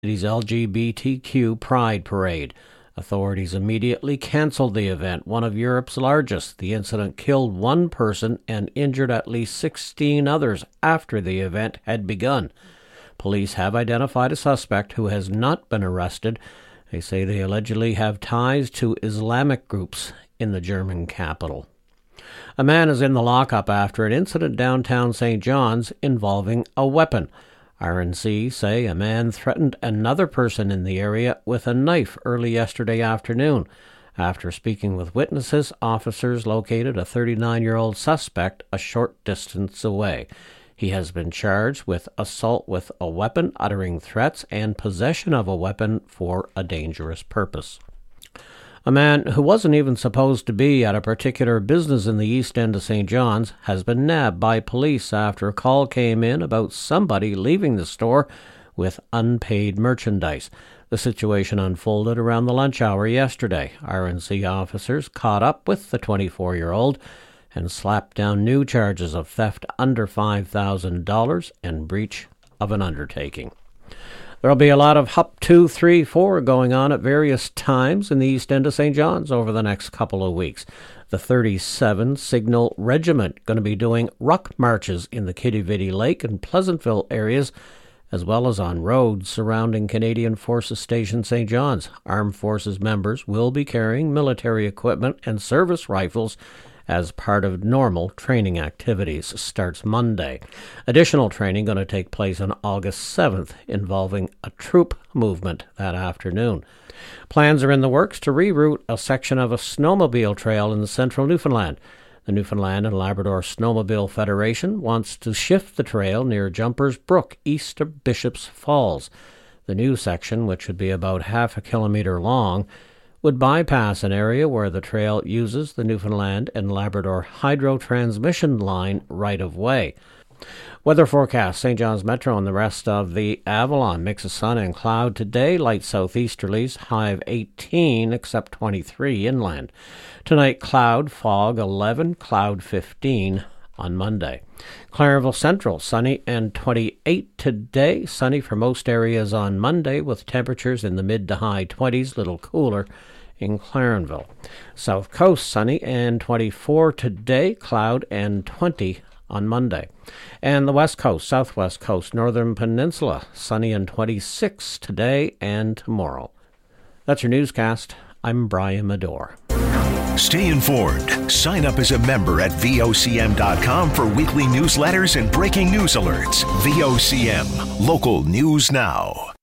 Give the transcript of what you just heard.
city's LGBTQ Pride Parade. Authorities immediately canceled the event, one of Europe's largest. The incident killed one person and injured at least 16 others after the event had begun. Police have identified a suspect who has not been arrested. They say they allegedly have ties to Islamic groups in the German capital. A man is in the lockup after an incident downtown St. John's involving a weapon. RNC say a man threatened another person in the area with a knife early yesterday afternoon. After speaking with witnesses, officers located a 39-year-old suspect a short distance away. He has been charged with assault with a weapon, uttering threats, and possession of a weapon for a dangerous purpose. A man who wasn't even supposed to be at a particular business in the East End of St. John's has been nabbed by police after a call came in about somebody leaving the store with unpaid merchandise. The situation unfolded around the lunch hour yesterday. RNC officers caught up with the 24-year-old and slapped down new charges of theft under $5,000 and breach of an undertaking. There'll be a lot of HUP 2, 3, 4 going on at various times in the East End of St. John's over the next couple of weeks. The 37 Signal Regiment going to be doing ruck marches in the Quidi-Vidi Lake and Pleasantville areas, as well as on roads surrounding Canadian Forces Station St. John's. Armed Forces members will be carrying military equipment and service rifles as part of normal training activities. Starts Monday. Additional training going to take place on August 7th, involving a troop movement that afternoon. Plans are in the works to reroute a section of a snowmobile trail in central Newfoundland. The Newfoundland and Labrador Snowmobile Federation wants to shift the trail near Jumpers Brook, east of Bishops Falls. The new section, which would be about half a kilometre long, would bypass an area where the trail uses the Newfoundland and Labrador hydro transmission line right-of-way. Weather forecast: St. John's Metro and the rest of the Avalon. Mix of sun and cloud today. Light southeasterlies. High of 18, except 23 inland. Tonight, cloud, fog 11, cloud 15 on Monday. Clarenville Central, sunny and 28 today. Sunny for most areas on Monday, with temperatures in the mid to high 20s, little cooler in Clarenville. South Coast, sunny and 24 today. Cloud and 20 on Monday. And the West Coast, Southwest Coast, Northern Peninsula, sunny and 26 today and tomorrow. That's your newscast. I'm Brian Medore. Stay informed. Sign up as a member at VOCM.com for weekly newsletters and breaking news alerts. VOCM, local news now.